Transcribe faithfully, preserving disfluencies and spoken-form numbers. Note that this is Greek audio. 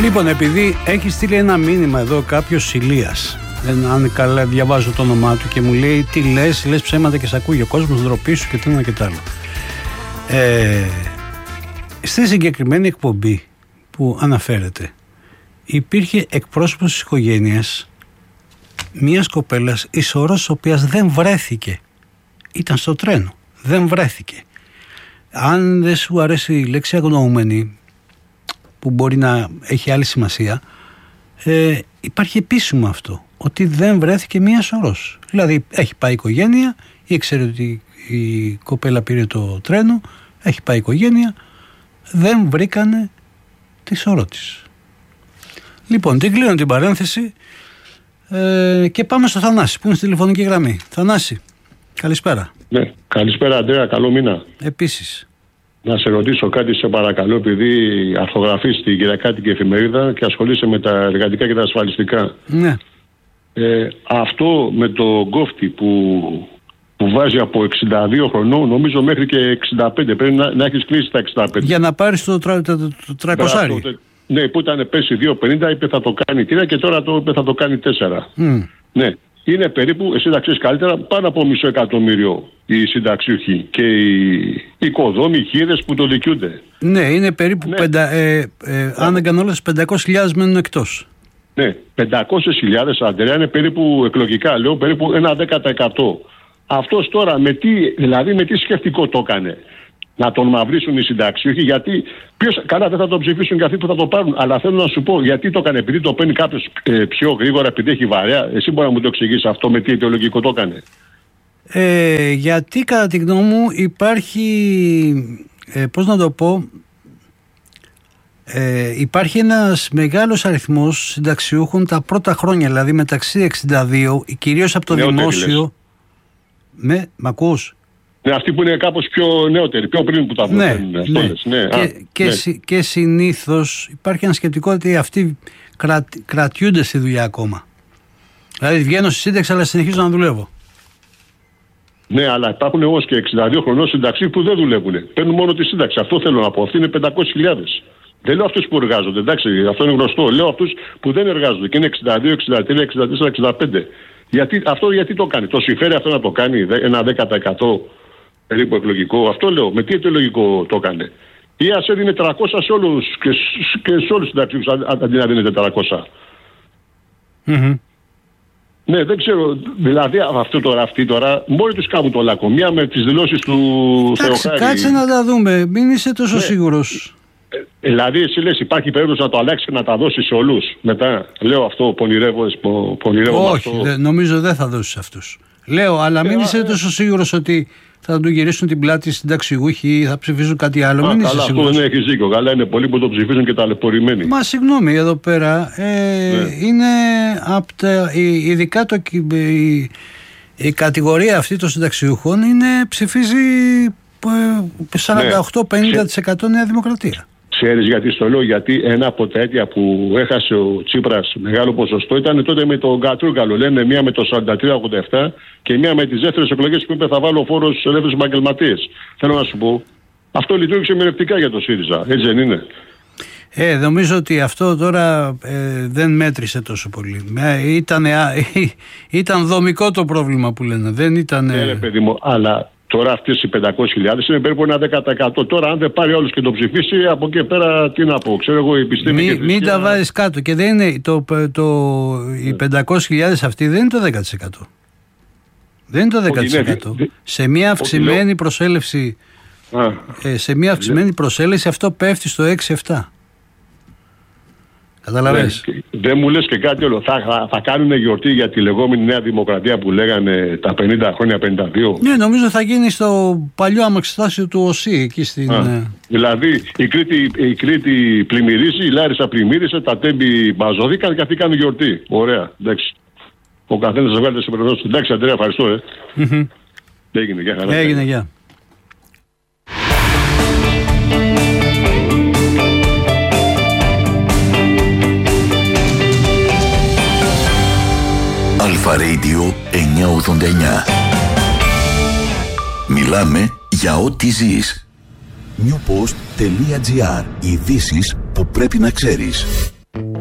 Λοιπόν, επειδή έχει στείλει ένα μήνυμα εδώ κάποιος Ηλίας, δεν, αν καλά διαβάζω το όνομά του, και μου λέει τι λες, λες ψέματα και σ' ακούει ο κόσμος, ντροπή σου και τι ένα και τ' άλλο. Ε, στη συγκεκριμένη εκπομπή που αναφέρεται υπήρχε εκπρόσωπος της οικογένειας μιας κοπέλας, η σωρός της οποίας δεν βρέθηκε. Ήταν στο τρένο, δεν βρέθηκε. Αν δεν σου αρέσει η λέξη αγνοούμενη, που μπορεί να έχει άλλη σημασία, ε, υπάρχει επίσημο αυτό, ότι δεν βρέθηκε μία σωρός. Δηλαδή έχει πάει η οικογένεια, ήξερε ότι η κοπέλα πήρε το τρένο, έχει πάει η οικογένεια, δεν βρήκανε τη σωρό της. Λοιπόν, την κλείνω την παρένθεση ε, και πάμε στο Θανάση που είναι στη τηλεφωνική γραμμή. Θανάση, καλησπέρα. Ναι, καλησπέρα Αντρέα, καλό μήνα. Επίσης. Να σε ρωτήσω κάτι, σε παρακαλώ, επειδή αρθογραφείς στην Κυριακάτικη Εφημερίδα και ασχολείσαι με τα εργατικά και τα ασφαλιστικά. Ναι. Ε, αυτό με το γκόφτη που, που βάζει από εξήντα δύο χρονών, νομίζω μέχρι και εξήντα πέντε, πρέπει να, να έχεις κλείσει τα εξήντα πέντε. Για να πάρεις το, τρα, το, το τριακόσια. Ναι, που ήταν πέσει δύο πενήντα, είπε θα το κάνει τρία και τώρα το είπε θα το κάνει τέσσερα. Mm. Ναι. Είναι περίπου, εσύ τα ξέρεις καλύτερα, πάνω από μισό εκατομμύριο οι συνταξιούχοι και οι οικοδόμοι, οι χείρες που το δικαιούνται. Ναι, είναι περίπου, ναι. Πεντα, ε, ε, αν δεν κάνω λάθος, πεντακόσιες χιλιάδες μένουν εκτός. Ναι, πεντακόσιες χιλιάδες, Αντρέα, είναι περίπου εκλογικά, λέω, περίπου ένα δέκα τοις εκατό. Αυτός τώρα με τι, δηλαδή με τι σκεφτικό το έκανε? Να τον μαυρίσουν οι συνταξιούχοι, γιατί ποιος, καλά δεν θα τον ψηφίσουν και αυτοί που θα το πάρουν, αλλά θέλω να σου πω γιατί το έκανε, επειδή το παίρνει κάποιος ε, πιο γρήγορα, επειδή έχει βαρέα. Εσύ μπορεί να μου το εξηγήσεις αυτό, με τι αιτιολογικό το έκανε? Ε, γιατί κατά τη γνώμη μου υπάρχει, ε, πώς να το πω, ε, υπάρχει ένας μεγάλος αριθμός συνταξιούχων τα πρώτα χρόνια, δηλαδή μεταξύ εξήντα δύο, κυρίως από το νεότεροι, δημόσιο. Με, μ' ακούς? Ναι, αυτοί που είναι κάπως πιο νεότεροι, πιο πριν που τα βγαίνουν. Ναι, ναι. ναι. Και, Α, και, ναι. συ, και συνήθως υπάρχει ένα σκεπτικό ότι αυτοί κρα, κρατιούνται στη δουλειά ακόμα. Δηλαδή βγαίνω στη σύνταξη αλλά συνεχίζω να δουλεύω. Ναι, αλλά υπάρχουν όμως και εξήντα δύο χρονών συνταξί που δεν δουλεύουν. Παίρνουν μόνο τη σύνταξη. Αυτό θέλω να πω. Αυτοί είναι πεντακόσιες χιλιάδες. Δεν λέω αυτούς που εργάζονται, εντάξει, αυτό είναι γνωστό. Λέω αυτούς που δεν εργάζονται και είναι εξήντα δύο, εξήντα τρία, εξήντα τέσσερα, εξήντα πέντε. Γιατί, αυτό γιατί το κάνει? Το συμφέρει αυτό να το κάνει ένα δέκα τοις εκατό περίπου εκλογικό? Αυτό λέω. Με τι αιτιολογικό το έκανε? Ή ας έδινε τριακόσια σε όλους και, και σε όλους τους συνταξιούς αντί να δίνει τετρακόσια. Mm-hmm. Ναι, δεν ξέρω. Δηλαδή αυτό τώρα, αυτοί τώρα μόλι τους κάνουν το λάκκο. Μία με τις δηλώσεις του Θεοχάρη. Κάτσε να τα δούμε. Μην είσαι τόσο ναι. σίγουρος. Ε, δηλαδή εσύ λες υπάρχει περίπτωση να το αλλάξει και να τα δώσει σε όλους μετά? Λέω αυτό, πονηρεύω, πονηρεύω. Όχι, αυτό. Δε, νομίζω δεν θα δώσει σε αυτούς. Λέω, αλλά μην ε, είσαι ε, τόσο σίγουρος ότι θα του γυρίσουν την πλάτη οι συνταξιούχοι ή θα ψηφίσουν κάτι άλλο. Α, μην καλά, αυτό δεν έχει δίκιο. Καλά, είναι πολλοί που το ψηφίζουν και ταλαιπωρημένοι. Μα συγγνώμη, εδώ πέρα ε, ναι. είναι απ' τα, ειδικά το, η, η κατηγορία αυτή των συνταξιούχων είναι, ψηφίζει σαράντα οκτώ με πενήντα τοις εκατό Νέα Δημοκρατία. Ξέρεις γιατί στο λέω? Γιατί ένα από τα αίτια που έχασε ο Τσίπρας μεγάλο ποσοστό ήταν τότε με τον Κατρούγκαλο. Λένε μία με το σαράντα τρία ογδόντα επτά και μία με τις δεύτερες εκλογές που είπε θα βάλω φόρο στους ελεύθερους επαγγελματίες. Θέλω να σου πω, αυτό λειτουργήσε μοιρευτικά για το ΣΥΡΙΖΑ, έτσι δεν είναι? Ε, νομίζω ότι αυτό τώρα ε, δεν μέτρησε τόσο πολύ. Ε, ήταν, ε, ήταν δομικό το πρόβλημα που λένε. Δεν ήταν. Ναι, ρε παιδί μου, αλλά. Τώρα αυτές οι πεντακόσιες χιλιάδες είναι περίπου ένα δέκα τοις εκατό. Τώρα, αν δεν πάρει όλους και το ψηφίσει, από εκεί πέρα τι να πω. Ξέρω εγώ, η επιστήμη. Μην μη τα βάζεις κάτω. Και δεν είναι το, το, το, οι πεντακόσιες χιλιάδες αυτοί δεν είναι το δέκα τοις εκατό. Δεν είναι το δέκα τοις εκατό. Όχι, σε μια αυξημένη προσέλευση, Α, ε, σε μια αυξημένη ναι. προσέλευση αυτό πέφτει στο έξι επτά. Καταλαβαίνεις. Ναι, δεν μου λες και κάτι όλο. Θα, θα, θα κάνουν γιορτή για τη λεγόμενη Νέα Δημοκρατία που λέγανε τα πενήντα χρόνια, πενήντα δύο. Ναι, νομίζω θα γίνει στο παλιό αμαξιστάσιο του ΟΣΥ εκεί στην. Α, δηλαδή η Κρήτη, η Κρήτη πλημμυρίζει, η Λάρισα πλημμύρισε, τα Τέμπη μπαζωθήκαν και αυτοί κάνουν γιορτή. Ωραία, εντάξει. Ο καθένας θα βγάλει τις επιδόσεις του. Εντάξει, Αντρέα, ευχαριστώ. Ε. Mm-hmm. Έγινε, για χαρά. Έγινε, γεια. Αλφα Radio εννιακόσια ογδόντα εννιά. Μιλάμε για ό,τι ζεις. newpost.gr. Ειδήσεις που πρέπει να ξέρεις. Thank you.